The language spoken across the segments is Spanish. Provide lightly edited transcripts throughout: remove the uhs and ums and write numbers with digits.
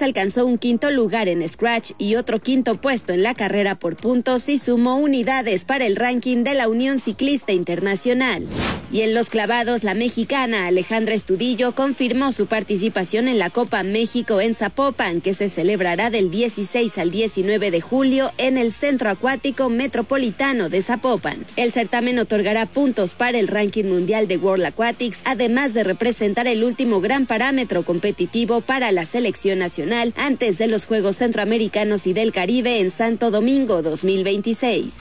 Además, alcanzó un quinto lugar en scratch y otro quinto puesto en la carrera por puntos y sumó unidades para el ranking de la Unión Ciclista Internacional. Y en los clavados, la mexicana Alejandra Estudillo confirmó su participación en la Copa México en Zapopan, que se celebrará del 16 al 19 de julio en el Centro Acuático Metropolitano de Zapopan. El certamen otorgará puntos para el ranking mundial de World Aquatics, además de representar el último gran parámetro competitivo para la selección nacional antes de los Juegos Centroamericanos y del Caribe en Santo Domingo 2026.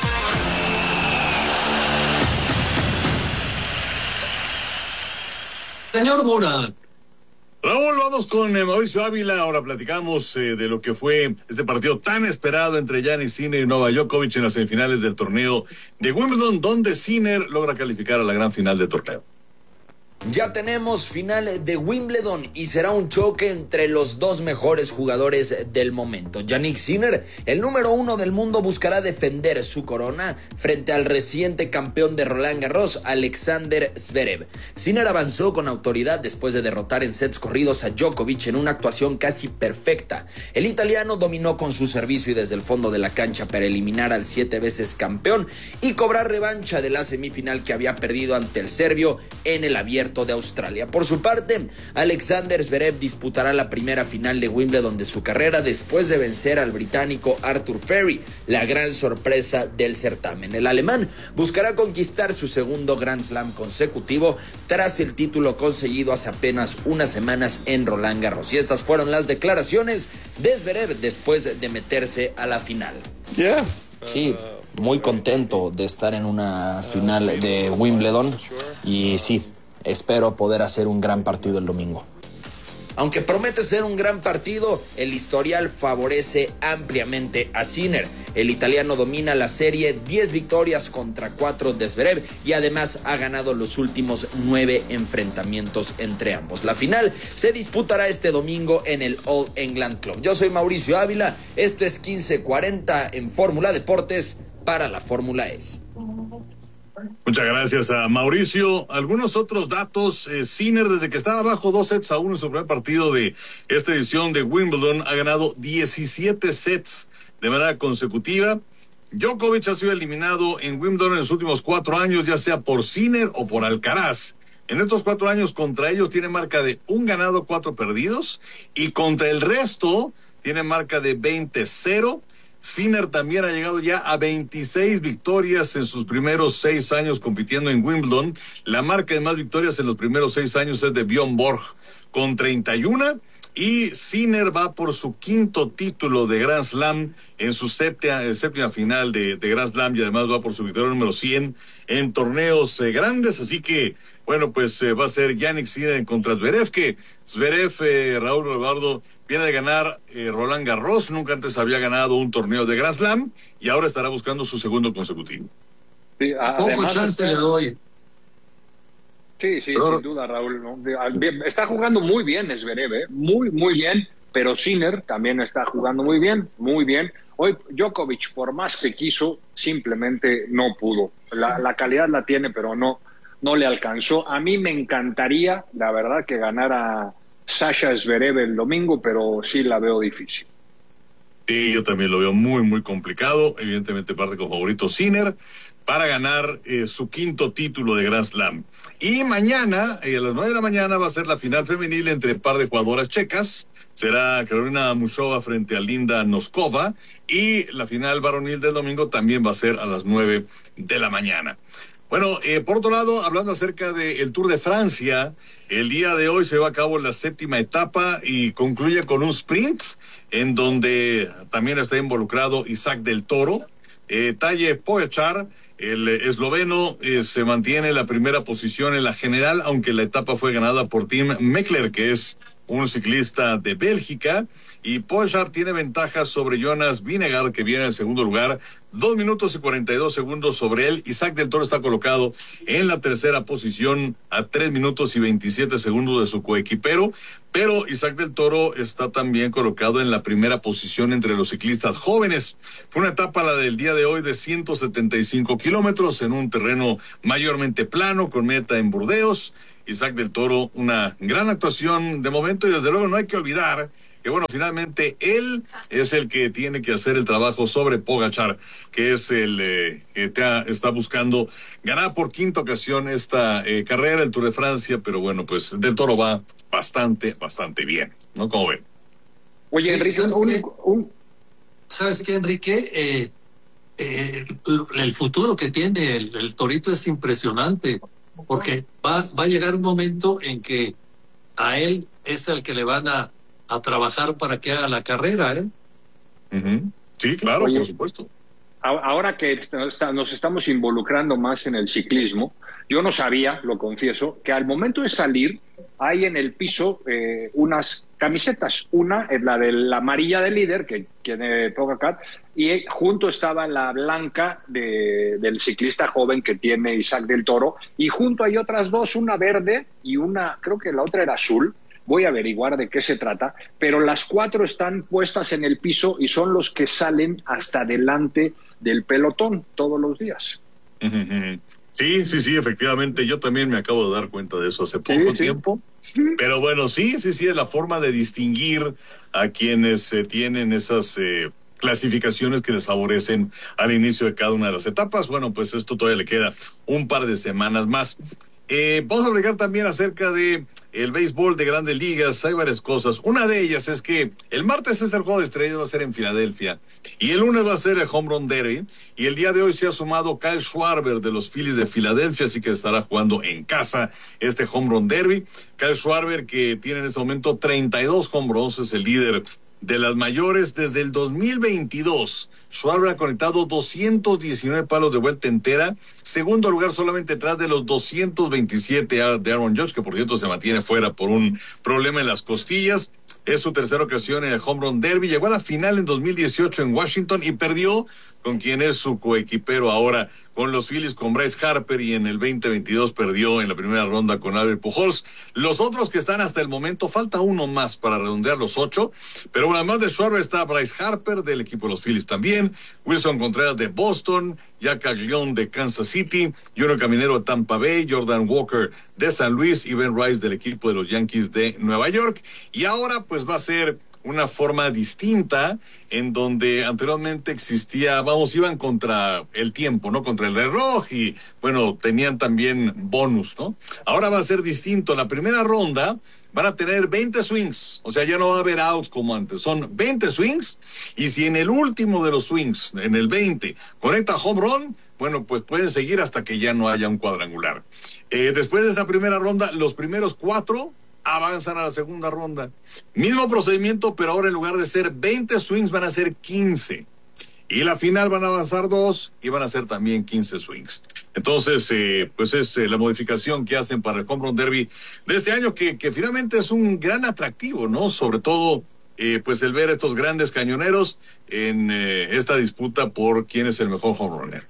Señor Burak. Raúl, vamos con Mauricio Ávila. Ahora platicamos de lo que fue este partido tan esperado entre Jannik Sinner y Novak Djokovic en las semifinales del torneo de Wimbledon, donde Sinner logra calificar a la gran final del torneo. Ya tenemos final de Wimbledon y será un choque entre los dos mejores jugadores del momento. Jannik Sinner, el número 1 del mundo, buscará defender su corona frente al reciente campeón de Roland Garros, Alexander Zverev. Sinner avanzó con autoridad después de derrotar en sets corridos a Djokovic en una actuación casi perfecta. El italiano dominó con su servicio y desde el fondo de la cancha para eliminar al 7 veces campeón y cobrar revancha de la semifinal que había perdido ante el serbio en el Abierto de Australia. Por su parte, Alexander Zverev disputará la primera final de Wimbledon de su carrera después de vencer al británico Arthur Ferry, la gran sorpresa del certamen. El alemán buscará conquistar su segundo Grand Slam consecutivo tras el título conseguido hace apenas unas semanas en Roland Garros. Y estas fueron las declaraciones de Zverev después de meterse a la final. Sí, muy contento de estar en una final de Wimbledon y sí, espero poder hacer un gran partido el domingo. Aunque promete ser un gran partido, el historial favorece ampliamente a Sinner. El italiano domina la serie, 10 victorias contra 4 de Zverev y además ha ganado los últimos 9 enfrentamientos entre ambos. La final se disputará este domingo en el All England Club. Yo soy Mauricio Ávila, esto es 1540 en Fórmula Deportes para la Fórmula E. Muchas gracias a Mauricio. Algunos otros datos. Sinner, desde que estaba abajo 2-1 en su primer partido de esta edición de Wimbledon, ha ganado 17 sets de manera consecutiva. Djokovic ha sido eliminado en Wimbledon en los últimos 4 años, ya sea por Sinner o por Alcaraz. En estos 4 años contra ellos tiene marca de 1 ganado, 4 perdidos, y contra el resto tiene marca de 20-0. Sinner también ha llegado ya a 26 victorias en sus primeros 6 años compitiendo en Wimbledon. La marca de más victorias en los primeros 6 años es de Bjorn Borg con 31. Y Sinner va por su 5º título de Grand Slam en su séptima final de Grand Slam, y además va por su victoria número 100 en torneos grandes. Así que, bueno, pues va a ser Jannik Sinner contra Zverev, que Zverev, Raúl Eduardo, viene de ganar Roland Garros, nunca antes había ganado un torneo de Grand Slam y ahora estará buscando su segundo consecutivo. Sí, Poco chance le doy. Sí, sin duda, Raúl, ¿no? Está jugando muy bien Zverev, muy bien, pero Sinner también está jugando muy bien. Hoy Djokovic, por más que quiso, simplemente no pudo. La calidad la tiene, pero no le alcanzó. A mí me encantaría, la verdad, que ganara Sasha Zverev el domingo, pero sí la veo difícil. Sí, yo también lo veo muy complicado. Evidentemente parte con favorito Sinner para ganar su 5º título de Grand Slam. Y mañana, a las 9 de la mañana, va a ser la final femenil entre un par de jugadoras checas. Será Karolina Muchova frente a Linda Noskova. Y la final varonil del domingo también va a ser a las 9 de la mañana. Bueno, por otro lado, hablando acerca del Tour de Francia, el día de hoy se va a cabo la 7ª etapa y concluye con un sprint en donde también está involucrado Isaac del Toro. Tadej Pogačar, el esloveno, se mantiene en la primera posición en la general, aunque la etapa fue ganada por Tim Mekler, que es un ciclista de Bélgica, y Pogačar tiene ventaja sobre Jonas Vingegaard, que viene en segundo lugar, 2 minutos y 42 segundos sobre él. Isaac del Toro está colocado en la tercera posición a 3 minutos y 27 segundos de su coequipero, pero Isaac del Toro está también colocado en la primera posición entre los ciclistas jóvenes. Fue una etapa, la del día de hoy, de 175 kilómetros en un terreno mayormente plano, con meta en Burdeos. Isaac del Toro, una gran actuación de momento, y desde luego no hay que olvidar que bueno, finalmente él es el que tiene que hacer el trabajo sobre Pogačar, que es el que está buscando ganar por quinta ocasión esta carrera, el Tour de Francia, pero bueno, pues Del Toro va bastante bien, ¿no? ¿Cómo ven? Oye, Enrique, ¿sabes qué, Enrique? El futuro que tiene el Torito es impresionante, porque va a llegar un momento en que a él es el que le van a trabajar para que haga la carrera, ¿eh? Uh-huh. Sí, claro, oye, por supuesto. Ahora que nos estamos involucrando más en el ciclismo, yo no sabía, lo confieso, que al momento de salir hay en el piso unas camisetas. Una es la de la amarilla del líder, que tiene Pogačar, y junto estaba la blanca del ciclista joven que tiene Isaac Del Toro, y junto hay otras dos, una verde y una, creo que la otra era azul. Voy a averiguar de qué se trata, pero las cuatro están puestas en el piso y son los que salen hasta delante del pelotón todos los días. Sí, efectivamente, yo también me acabo de dar cuenta de eso hace poco tiempo, pero bueno, sí, es la forma de distinguir a quienes tienen esas clasificaciones que les favorecen al inicio de cada una de las etapas. Bueno, pues esto todavía le queda un par de semanas más. Vamos a hablar también acerca de el béisbol de Grandes Ligas. Hay varias cosas. Una de ellas es que el martes es el juego de estrellas, va a ser en Filadelfia, y el lunes va a ser el Home Run Derby, y el día de hoy se ha sumado Kyle Schwarber de los Phillies de Filadelfia, así que estará jugando en casa este Home Run Derby. Kyle Schwarber, que tiene en este momento 32 home runs, es el líder de las mayores desde el 2022. Schwarber ha conectado 219 palos de vuelta entera, segundo lugar solamente detrás de los 227 de Aaron Judge, que por cierto se mantiene fuera por un problema en las costillas. Es su tercera ocasión en el Home Run Derby. Llegó a la final en 2018 en Washington y perdió con quien es su coequipero ahora con los Phillies, con Bryce Harper, y en el 2022 perdió en la primera ronda con Albert Pujols. Los otros que están hasta el momento, falta uno más para redondear los 8, pero bueno, además de Schwarber está Bryce Harper del equipo de los Phillies también, Wilson Contreras de Boston, Jack Caglione de Kansas City, Junior Caminero de Tampa Bay, Jordan Walker de San Luis y Ben Rice del equipo de los Yankees de Nueva York. Y ahora pues va a ser una forma distinta en donde anteriormente existía, iban contra el tiempo, ¿no? Contra el reloj, y bueno, tenían también bonus, ¿no? Ahora va a ser distinto. La primera ronda van a tener 20 swings, o sea, ya no va a haber outs como antes, son 20 swings, y si en el último de los swings, en el 20, conecta home run, bueno, pues pueden seguir hasta que ya no haya un cuadrangular. Después de esta primera ronda, los primeros 4 avanzan a la segunda ronda. Mismo procedimiento, pero ahora en lugar de ser 20 swings van a ser 15. Y la final van a avanzar 2 y van a ser también 15 swings. Entonces, pues es la modificación que hacen para el Home Run Derby de este año, que finalmente es un gran atractivo, ¿no? Sobre todo, pues el ver a estos grandes cañoneros en esta disputa por quién es el mejor home runner.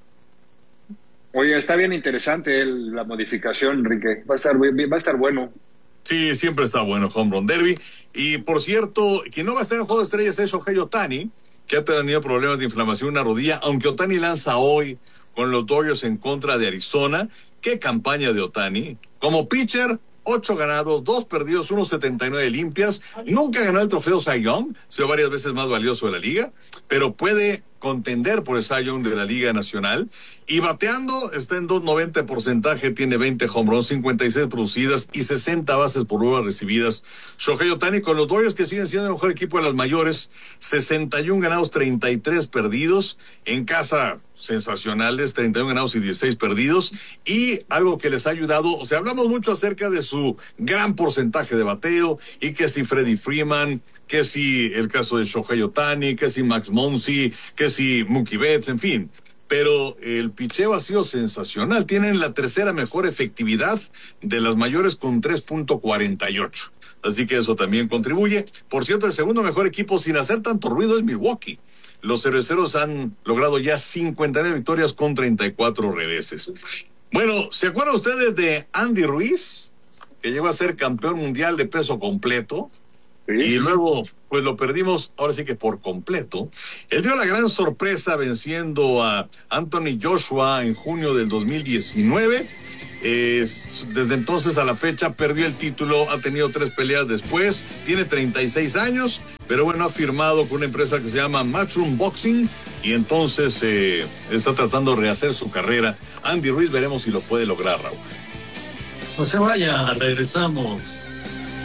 Oye, está bien interesante la modificación, Enrique. Va a estar bueno. Sí, siempre está bueno el Home Run Derby. Y por cierto, quien no va a estar en el juego de estrellas es Shohei Ohtani, que ha tenido problemas de inflamación en una rodilla, aunque Ohtani lanza hoy con los Dodgers en contra de Arizona. ¡Qué campaña de Ohtani! Como pitcher, 8 ganados, 2 perdidos, 1.79 limpias. Nunca ganó el trofeo Cy Young, ha sido varias veces más valioso de la liga, pero puede contender por el Cy Young de la Liga Nacional. Y bateando, está en 2.90 porcentaje, tiene 20 home runs, 56 producidas y 60 bases por bolas recibidas. Shohei Ohtani con los Dodgers, que siguen siendo el mejor equipo de las mayores, 61 ganados, 33 perdidos. En casa, sensacionales, 31 ganados y 16 perdidos. Y algo que les ha ayudado, o sea, hablamos mucho acerca de su gran porcentaje de bateo, y que si Freddie Freeman, que si el caso de Shohei Ohtani, que si Max Muncy, que si Mookie Betts, en fin. Pero el picheo ha sido sensacional. Tienen la tercera mejor efectividad de las mayores con 3.48. Así que eso también contribuye. Por cierto, el segundo mejor equipo sin hacer tanto ruido es Milwaukee. Los cerveceros han logrado ya 59 victorias con 34 reveses. Bueno, ¿se acuerdan ustedes de Andy Ruiz, que llegó a ser campeón mundial de peso completo? Sí. Y luego, pues lo perdimos, ahora sí que por completo. Él dio la gran sorpresa venciendo a Anthony Joshua en junio del 2019. Desde entonces a la fecha perdió el título, ha tenido 3 peleas después, tiene 36 años, pero bueno, ha firmado con una empresa que se llama Matchroom Boxing y entonces está tratando de rehacer su carrera. Andy Ruiz, veremos si lo puede lograr, Raúl. No se vaya, regresamos.